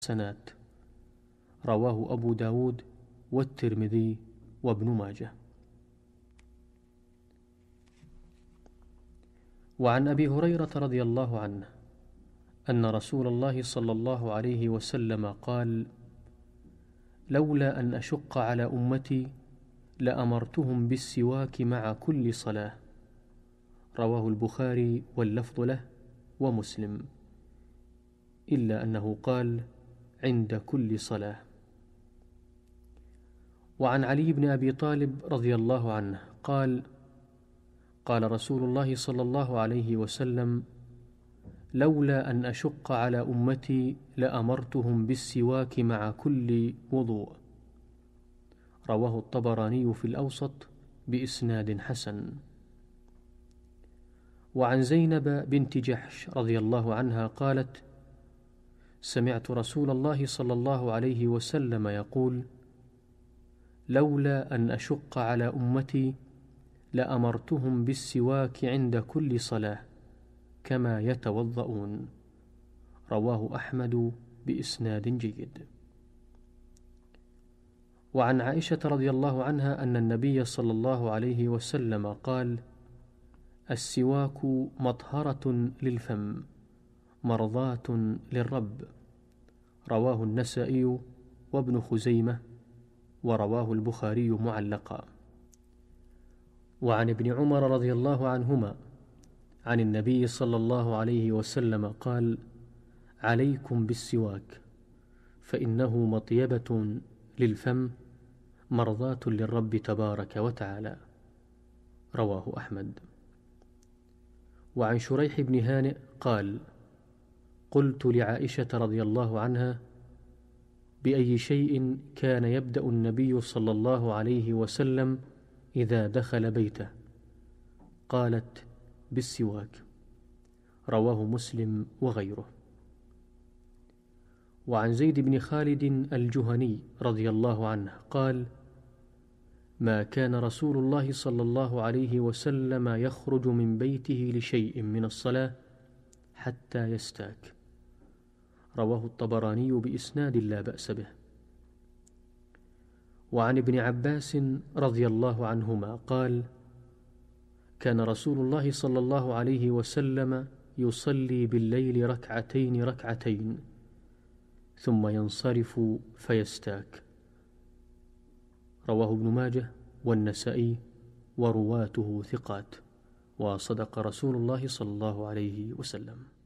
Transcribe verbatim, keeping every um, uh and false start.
سنات. رواه أبو داود والترمذي وابن ماجه. وعن أبي هريرة رضي الله عنه أن رسول الله صلى الله عليه وسلم قال: لولا أن أشق على أمتي لأمرتهم بالسواك مع كل صلاة. رواه البخاري واللفظ له ومسلم، إلا أنه قال: عند كل صلاة. وعن علي بن أبي طالب رضي الله عنه قال: قال رسول الله صلى الله عليه وسلم: لولا أن أشق على أمتي لأمرتهم بالسواك مع كل وضوء. رواه الطبراني في الأوسط بإسناد حسن. وعن زينب بنت جحش رضي الله عنها قالت: سمعت رسول الله صلى الله عليه وسلم يقول: لولا أن أشق على أمتي لأمرتهم بالسواك عند كل صلاة كما يتوضؤون. رواه أحمد بإسناد جيد. وعن عائشة رضي الله عنها أن النبي صلى الله عليه وسلم قال: السواك مطهرة للفم مرضاة للرب. رواه النسائي وابن خزيمة، ورواه البخاري معلقا. وعن ابن عمر رضي الله عنهما عن النبي صلى الله عليه وسلم قال: عليكم بالسواك فإنه مطيبة للفم مرضاة للرب تبارك وتعالى. رواه أحمد. وعن شريح بن هانئ قال: قلت لعائشة رضي الله عنها: بأي شيء كان يبدأ النبي صلى الله عليه وسلم إذا دخل بيته؟ قالت: بالسواك. رواه مسلم وغيره. وعن زيد بن خالد الجهني رضي الله عنه قال: ما كان رسول الله صلى الله عليه وسلم يخرج من بيته لشيء من الصلاة حتى يستاك. رواه الطبراني بإسناد لا بأس به. وعن ابن عباس رضي الله عنهما قال: كان رسول الله صلى الله عليه وسلم يصلي بالليل ركعتين ركعتين ثم ينصرف فيستاك. رواه ابن ماجه والنسائي ورواته ثقات، وصدق رسول الله صلى الله عليه وسلم.